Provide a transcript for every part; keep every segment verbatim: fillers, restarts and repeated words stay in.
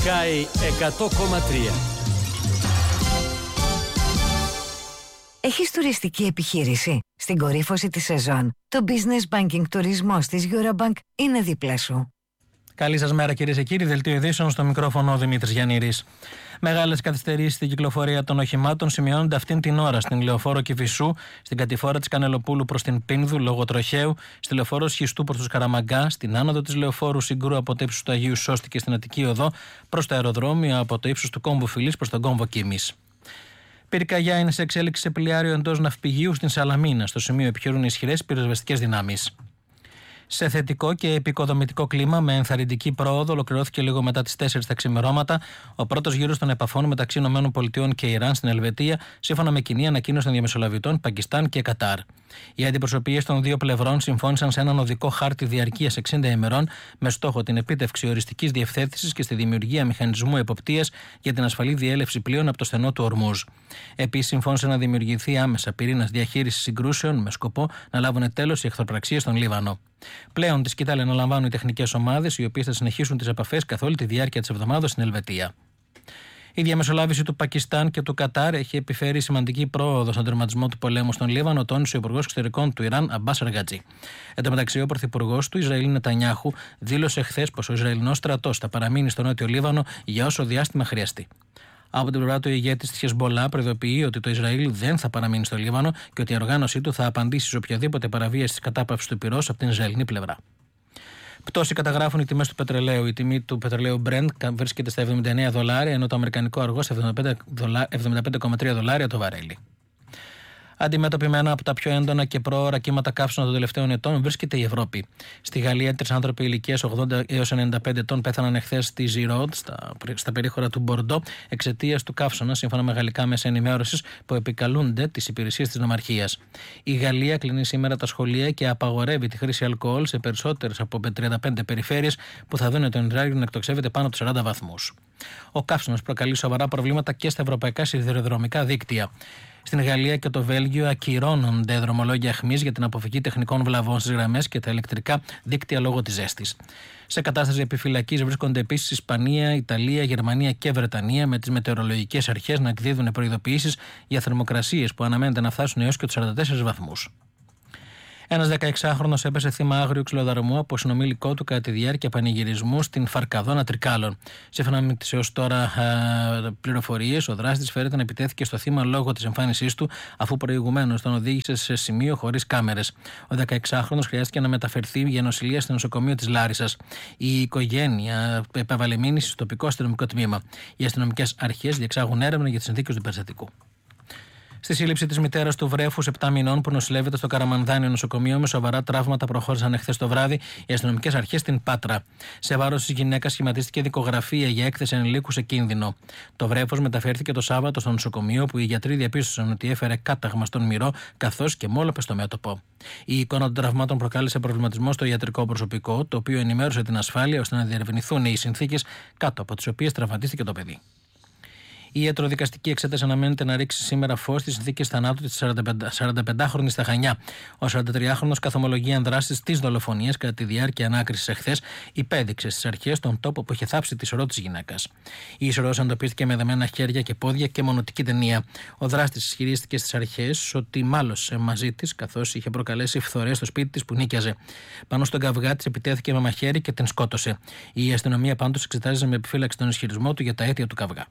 Sky εκατό κόμμα τρία. Έχεις τουριστική επιχείρηση? Στην κορύφωση της σεζόν, το Business Banking τουρισμός της Eurobank είναι δίπλα σου. Καλή σας μέρα, κυρίες και κύριοι. Δελτίο ειδήσεων, στο μικρόφωνο ο Δημήτρης Γιαννήρης. Μεγάλες καθυστερήσεις στην κυκλοφορία των οχημάτων σημειώνονται αυτήν την ώρα στην Λεωφόρο Κηφισού, στην κατηφόρα της Κανελοπούλου προς την Πίνδου λόγω τροχαίου, στη Λεωφόρο Σχιστού προς τους Καραμαγκά, στην άνοδο της Λεωφόρου Συγκρού από το ύψος του Αγίου Σώστη και στην Αττική Οδό προς το αεροδρόμιο από το ύψος του Κόμβου Φιλής προς τον Κόμβο Κίμης. Πυρκαγιά είναι σε εξέλιξη σε πλοιάριο εντός ναυπηγείου στην Σαλαμίνα. Στο σημείο επιχειρούν ισχυρές πυροσβεστικές δυνάμεις. Σε θετικό και επικοδομητικό κλίμα, με ενθαρρυντική πρόοδο, ολοκληρώθηκε λίγο μετά τις τέσσερις τα ξημερώματα ο πρώτος γύρος των επαφών μεταξύ ΗΠΑ και Ιράν στην Ελβετία, σύμφωνα με κοινή ανακοίνωση των διαμεσολαβητών Πακιστάν και Κατάρ. Οι αντιπροσωπείες των δύο πλευρών συμφώνησαν σε έναν οδικό χάρτη διαρκείας εξήντα ημερών, με στόχο την επίτευξη οριστικής διευθέτησης και στη δημιουργία μηχανισμού εποπτείας για την ασφαλή διέλευση πλοίων από το στενό του Ορμούζ. Επίσης, συμφώνησε να δημιουργηθεί άμεσα πυρήνας διαχείρισης συγκρούσεων με σκοπό να λάβουν τέλος οι εχθροπραξίες στον Λίβανο. Πλέον τη σκητάλη αναλαμβάνουν οι τεχνικές ομάδες, οι οποίες θα συνεχίσουν τις επαφές καθ' όλη τη διάρκεια της εβδομάδας στην Ελβετία. Η διαμεσολάβηση του Πακιστάν και του Κατάρ έχει επιφέρει σημαντική πρόοδο στον τερματισμό του πολέμου στον Λίβανο, τόνισε ο Υπουργός Εξωτερικών του Ιράν, Αμπάς Αργατζή. Εν τω μεταξύ, ο Πρωθυπουργός του Ισραήλ Νετανιάχου δήλωσε χθες πως ο Ισραηλινός στρατός θα παραμείνει στο νότιο Λίβανο για όσο διάστημα χρειαστεί. Από την πλευρά του, ο ηγέτης της Χεσμπολά προειδοποιεί ότι το Ισραήλ δεν θα παραμείνει στο Λίβανο και ότι η οργάνωσή του θα απαντήσει σε οποιαδήποτε παραβίαση της κατάπαυσης του πυρός από την Ισραηλινή πλευρά. Πτώση καταγράφουν οι τιμές του πετρελαίου. Η τιμή του πετρελαίου Brent βρίσκεται στα εβδομήντα εννέα δολάρια, ενώ το αμερικανικό αργό στα εβδομήντα πέντε κόμμα τρία δολάρια το βαρέλι. Αντιμέτωπη με ένα από τα πιο έντονα και πρόωρα κύματα καύσωνα των τελευταίων ετών βρίσκεται η Ευρώπη. Στη Γαλλία, τρεις άνθρωποι ηλικίας ογδόντα έως ενενήντα πέντε ετών πέθαναν εχθές στη Ζιρόντ, στα, στα περίχωρα του Μπορντό, εξαιτίας του καύσωνα, σύμφωνα με γαλλικά μέσα ενημέρωσης που επικαλούνται τις υπηρεσίες της νομαρχίας. Η Γαλλία κλείνει σήμερα τα σχολεία και απαγορεύει τη χρήση αλκοόλ σε περισσότερες από τριάντα πέντε περιφέρειες που θα δουν το υδράργυρο να εκτοξεύεται πάνω από τους σαράντα βαθμούς. Ο καύσωνας προκαλεί σοβαρά προβλήματα και στα ευρωπαϊκά σιδηροδρομικά δίκτυα. Στην Γαλλία και το Βέλγιο ακυρώνονται δρομολόγια αιχμής για την αποφυγή τεχνικών βλαβών στις γραμμές και τα ηλεκτρικά δίκτυα λόγω της ζέστης. Σε κατάσταση επιφυλακής βρίσκονται επίσης Ισπανία, Ιταλία, Γερμανία και Βρετανία, με τις μετεωρολογικές αρχές να εκδίδουν προειδοποιήσεις για θερμοκρασίες που αναμένεται να φτάσουν έως και τους σαράντα τέσσερις βαθμούς. Ένας δεκαεξάχρονος έπεσε θύμα άγριου ξυλοδαρμού από συνομήλικό του κατά τη διάρκεια πανηγυρισμού στην Φαρκαδόνα Τρικάλων. Σύμφωνα με τις έως τώρα πληροφορίες, ο δράστης φέρεται να επιτέθηκε στο θύμα λόγω της εμφάνισής του, αφού προηγουμένως τον οδήγησε σε σημείο χωρίς κάμερες. Ο δεκαεξάχρονος χρειάστηκε να μεταφερθεί για νοσηλεία στο νοσοκομείο της Λάρισσας. Η οικογένεια επέβαλε μήνυση στο τοπικό αστυνομικό τμήμα. Οι αστυνομικές αρχές διεξάγουν έρευνα για τις συνθήκες του περιστατικού. Στη σύλληψη της μητέρας του βρέφους επτά μηνών που νοσηλεύεται στο Καραμανδάνιο νοσοκομείο με σοβαρά τραύματα προχώρησαν εχθές το βράδυ οι αστυνομικές αρχές στην Πάτρα. Σε βάρος της γυναίκας σχηματίστηκε δικογραφία για έκθεση ενηλίκου σε κίνδυνο. Το βρέφος μεταφέρθηκε το Σάββατο στο νοσοκομείο, που οι γιατροί διαπίστωσαν ότι έφερε κάταγμα στον μυρό καθώς και μόλοπε στο μέτωπο. Η εικόνα των τραυμάτων προκάλεσε προβληματισμό στο ιατρικό προσωπικό, το οποίο ενημέρωσε την ασφάλεια ώστε να διερευνηθούν οι συνθήκες κάτω από τις οποίες τραυματίστηκε το παιδί. Η ιατροδικαστική εξέταση αναμένεται να ρίξει σήμερα φως στις συνθήκες θανάτου της σαρανταπεντάχρονης στα Χανιά. Ο σαραντατριάχρονος καθομολογεί αν δράσεις της δολοφονίας κατά τη διάρκεια ανάκρισης εχθές υπέδειξε στις αρχές τον τόπο που είχε θάψει τη σωρό της γυναίκας. Η ισορρός εντοπίστηκε με δεμένα χέρια και πόδια και μονοτική ταινία. Ο δράστης ισχυρίστηκε στις αρχές ότι μάλωσε μαζί της, καθώς είχε προκαλέσει φθορές στο σπίτι της που νίκιαζε. Πάνω στον καυγά της επιτέθηκε με μαχαίρι και την σκότωσε. Η αστυνομία πάντως εξετάζει με επιφύλαξη τον ισχυρισμό του για τα αίτια του καυγά.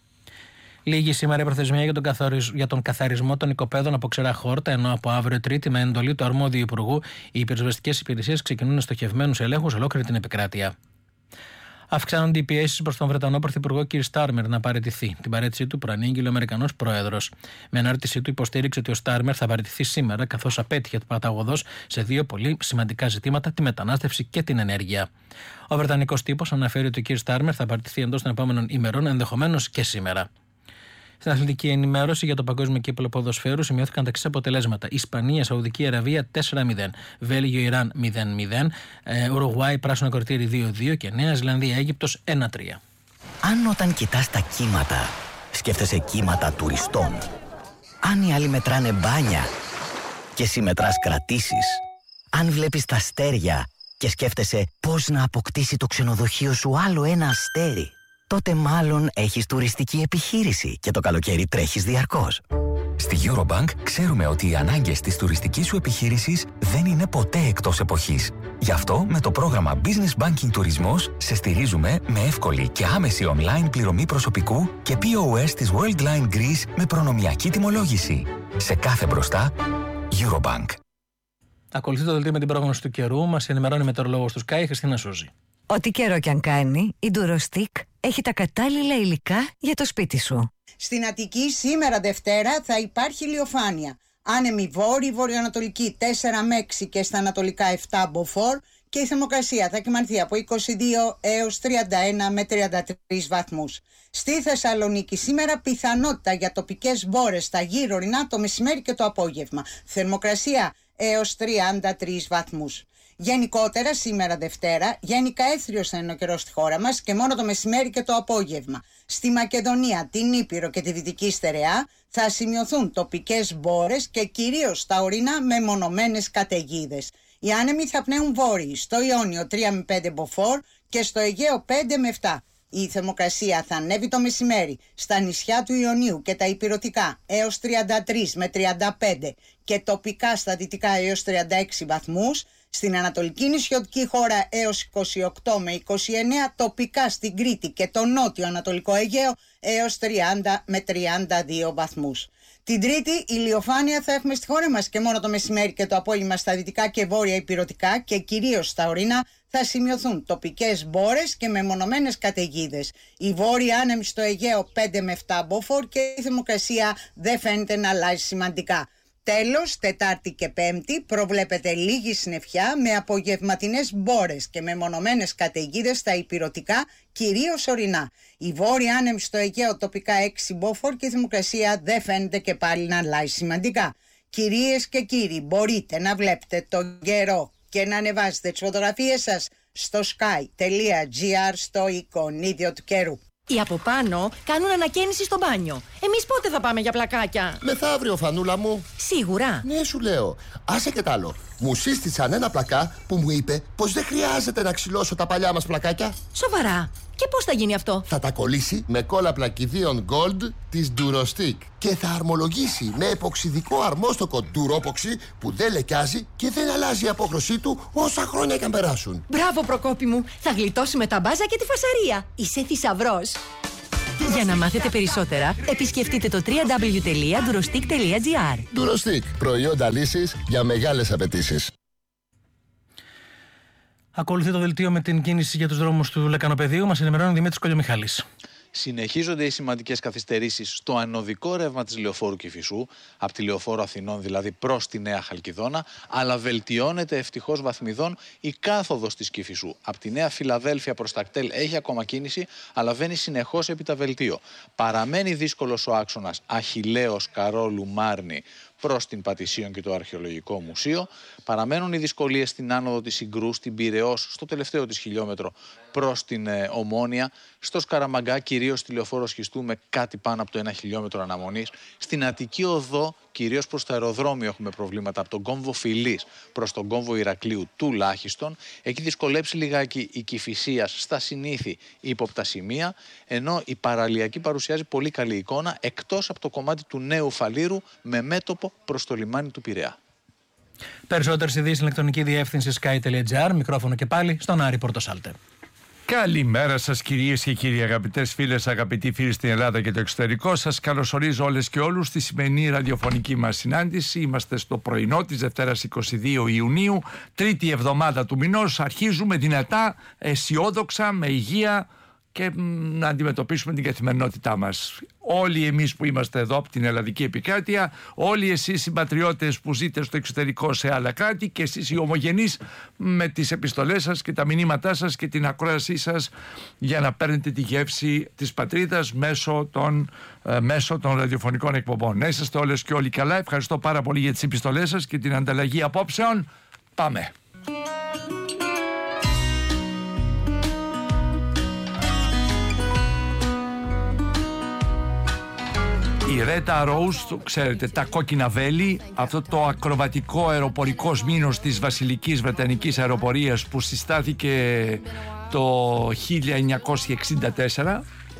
Λίγη σήμερα η προθεσμία για τον, καθορισ... για τον καθαρισμό των οικοπαίδων από ξερά χόρτα, ενώ από αύριο Τρίτη, με εντολή του αρμόδιου Υπουργού, οι πυροσβεστικές υπηρεσίες ξεκινούν στοχευμένους ελέγχους ολόκληρη την επικράτεια. Αυξάνονται οι πιέσεις προς τον Βρετανό Πρωθυπουργό κ. Στάρμερ να παραιτηθεί. Την παραίτησή του προανήγγειλε ο Αμερικανός Πρόεδρος. Με ανάρτησή του υποστήριξε ότι ο Στάρμερ θα παραιτηθεί σήμερα, καθώς απέτυχε παταγωδός σε δύο πολύ σημαντικά ζητήματα, τη μετανάστευση και την ενέργεια. Ο Βρετανικός τύπος αναφέρει ότι ο κ. Στάρμερ θα παραιτηθεί εντός των επόμενων ημερών, ενδεχομένως και σήμερα. Στην αθλητική ενημέρωση για το παγκόσμιο κύπελλο ποδοσφαίρου σημειώθηκαν τα εξής αποτελέσματα: Ισπανία, Σαουδική Αραβία τέσσερα μηδέν, Βέλγιο, Ιράν μηδέν μηδέν, Ουρουγουάη, Πράσινο Κορτήρι δύο δύο και Νέα Ζηλανδία, Αίγυπτος ένα τρία. Αν όταν κοιτάς τα κύματα σκέφτεσαι κύματα τουριστών, αν οι άλλοι μετράνε μπάνια και εσύ μετράς κρατήσεις, αν βλέπεις τα αστέρια και σκέφτεσαι πώς να αποκτήσει το ξενοδοχείο σου άλλο ένα αστέρι, τότε μάλλον έχεις τουριστική επιχείρηση και το καλοκαίρι τρέχεις διαρκώς. Στη Eurobank ξέρουμε ότι οι ανάγκες της τουριστικής σου επιχείρησης δεν είναι ποτέ εκτός εποχής. Γι' αυτό με το πρόγραμμα Business Banking Τουρισμός σε στηρίζουμε με εύκολη και άμεση online πληρωμή προσωπικού και πι ο ες της Worldline Greece με προνομιακή τιμολόγηση. Σε κάθε μπροστά, Eurobank. Ακολουθεί το δελτίο με την πρόγνωση του καιρού. Μας ενημερώνει η μετεωρολόγος του Sky, η Χριστίνα Σούζη. Ό,τι καιρό κι αν κάνει, η Durostic έχει τα κατάλληλα υλικά για το σπίτι σου. Στην Αττική σήμερα Δευτέρα θα υπάρχει ηλιοφάνεια. Άνεμη βόρη, βορειοανατολική τέσσερα με έξι και στα ανατολικά επτά μποφόρ και η θερμοκρασία θα κυμανθεί από είκοσι δύο έως τριάντα ένα με τριάντα τρεις βαθμούς. Στη Θεσσαλονίκη σήμερα πιθανότητα για τοπικές μπόρες στα γύρω ορεινά το μεσημέρι και το απόγευμα. Θερμοκρασία έως τριάντα τρεις βαθμούς. Γενικότερα σήμερα Δευτέρα, γενικά έθριος θα είναι ο καιρός στη χώρα μας και μόνο το μεσημέρι και το απόγευμα. Στη Μακεδονία, την Ήπειρο και τη Δυτική Στερεά θα σημειωθούν τοπικές μπόρες και κυρίως στα ορεινά μεμονωμένες καταιγίδες. Οι άνεμοι θα πνέουν βόρειοι, στο Ιόνιο τρία με πέντε μποφόρ και στο Αιγαίο πέντε με επτά. Η θερμοκρασία θα ανέβει το μεσημέρι στα νησιά του Ιωνίου και τα Ηπειρωτικά έως τριάντα τρεις με τριάντα πέντε και τοπικά στα δυτικά έως τριάντα έξι βαθμούς. Στην Ανατολική νησιωτική χώρα έως είκοσι οκτώ με είκοσι εννέα, τοπικά στην Κρήτη και το νότιο Ανατολικό Αιγαίο έως τριάντα με τριάντα δύο βαθμούς. Την Τρίτη ηλιοφάνεια θα έχουμε στη χώρα μας και μόνο το μεσημέρι και το απόγευμα στα δυτικά και βόρεια ηπειρωτικά και κυρίως στα ορεινά θα σημειωθούν τοπικές μπόρες και μεμονωμένες καταιγίδες. Η βόρεια άνεμη στο Αιγαίο πέντε με επτά μποφόρ και η θερμοκρασία δεν φαίνεται να αλλάζει σημαντικά. Τέλος, Τετάρτη και Πέμπτη προβλέπεται λίγη συννεφιά με απογευματινές μπόρες και μεμονωμένες καταιγίδες στα ηπειρωτικά, κυρίως ορεινά. Η βόρεια άνεμη στο Αιγαίο τοπικά έξι μποφόρ και η θερμοκρασία δεν φαίνεται και πάλι να αλλάζει σημαντικά. Κυρίες και κύριοι, μπορείτε να βλέπετε τον καιρό και να ανεβάζετε τις φωτογραφίες σας στο sky τελεία gr στο εικονίδιο του καιρού. Οι από πάνω κάνουν ανακαίνιση στο μπάνιο. Εμείς πότε θα πάμε για πλακάκια? Μεθαύριο, Φανούλα μου. Σίγουρα? Ναι, σου λέω. Άσε και τ' άλλο. Μου σύστησαν ένα πλακά που μου είπε πως δεν χρειάζεται να ξυλώσω τα παλιά μας πλακάκια. Σοβαρά? Και πώς θα γίνει αυτό? Θα τα κολλήσει με κόλλα πλακιδίων Gold της Durostic και θα αρμολογήσει με εποξιδικό αρμόστοκο Duropoxy που δεν λεκιάζει και δεν αλλάζει η απόχρωσή του όσα χρόνια και αν περάσουν. Μπράβο, Προκόπη μου. Θα γλιτώσουμε τα μπάζα και τη φασαρία. Είσαι θησαυρός. Για να μάθετε περισσότερα, επισκεφτείτε το double-u double-u double-u τελεία durostic τελεία gr. Durostic. Προϊόντα λύσης για μεγάλες απαιτήσεις. Ακολουθεί το δελτίο με την κίνηση για τους δρόμους του Λεκανοπεδίου. Μας ενημερώνει ο Δημήτρης Κολιομιχάλης. Συνεχίζονται οι σημαντικές καθυστερήσεις στο ανωδικό ρεύμα της Λεωφόρου Κηφισού, από τη Λεωφόρο Αθηνών δηλαδή προς τη Νέα Χαλκιδόνα, αλλά βελτιώνεται ευτυχώς βαθμιδών η κάθοδος της Κηφισού. Από τη Νέα Φιλαδέλφια προς τα κτέλ έχει ακόμα κίνηση, αλλά βαίνει συνεχώς επί τα βελτίο. Παραμένει δύσκολος ο άξονας Αχιλλέος Καρόλου Μάρνη προς την Πατησίων και το Αρχαιολογικό Μουσείο. Παραμένουν οι δυσκολίες στην άνοδο της Συγκρού, στην Πειραιώς, στο τελευταίο της χιλιόμετρο προς την ε, Ομόνια, στο Σκαραμαγκά, κυρίως στη Λεωφόρο Σχιστού με κάτι πάνω από το ένα χιλιόμετρο αναμονής. Στην Αττική Οδό, κυρίως προς το αεροδρόμιο, έχουμε προβλήματα από τον κόμβο Φιλής προς τον κόμβο Ηρακλείου τουλάχιστον. Έχει δυσκολέψει λιγάκι η Κηφισίας στα συνήθη ύποπτα σημεία, ενώ η παραλιακή παρουσιάζει πολύ καλή εικόνα, εκτός από το κομμάτι του Νέου Φαλήρου με μέτωπο προς το λιμάνι του Πειραιά. Περισσότερες ειδήσεις στην ηλεκτρονική διεύθυνση sky τελεία gr. Μικρόφωνο και πάλι στον Άρη Πορτοσάλτε. Καλημέρα σας κυρίες και κύριοι, αγαπητές φίλες, αγαπητοί φίλοι στην Ελλάδα και το εξωτερικό. Σας καλωσορίζω όλες και όλους στη σημερινή ραδιοφωνική μας συνάντηση. Είμαστε στο πρωινό της Δευτέρας εικοστή δεύτερη Ιουνίου, τρίτη εβδομάδα του μηνός. Αρχίζουμε δυνατά, αισιόδοξα, με υγεία και να αντιμετωπίσουμε την καθημερινότητά μας. Όλοι εμείς που είμαστε εδώ από την Ελλαδική επικράτεια, όλοι εσείς οι συμπατριώτες που ζείτε στο εξωτερικό σε άλλα κράτη και εσείς οι ομογενείς με τις επιστολές σας και τα μηνύματά σας και την ακρόασή σας για να παίρνετε τη γεύση της πατρίδας μέσω των, ε, μέσω των ραδιοφωνικών εκπομπών. Να είσαστε όλες και όλοι καλά. Ευχαριστώ πάρα πολύ για τις επιστολές σας και την ανταλλαγή απόψεων. Πάμε. Η Reta Rose, το ξέρετε, τα κόκκινα βέλη, αυτό το ακροβατικό αεροπορικό σμήνος της Βασιλικής Βρετανικής Αεροπορίας που συστάθηκε το χίλια εννιακόσια εξήντα τέσσερα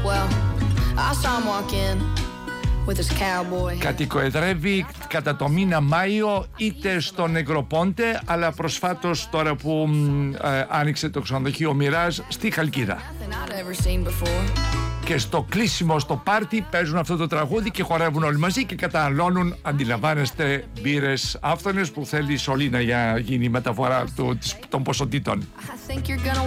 Well, I saw him walk in with his cowboy. Κατοικοεδρεύει κατά το μήνα Μάιο είτε στο Νεγκροπόντε, αλλά προσφάτως τώρα που ε, άνοιξε το ξενοδοχείο Μιράζ στη Χαλκίδα. Και στο κλείσιμο στο πάρτι παίζουν αυτό το τραγούδι και χορεύουν όλοι μαζί και καταναλώνουν, αντιλαμβάνεστε, μπύρες άφθονες που θέλει η σωλήνα για να γίνει η μεταφορά του, των ποσοτήτων.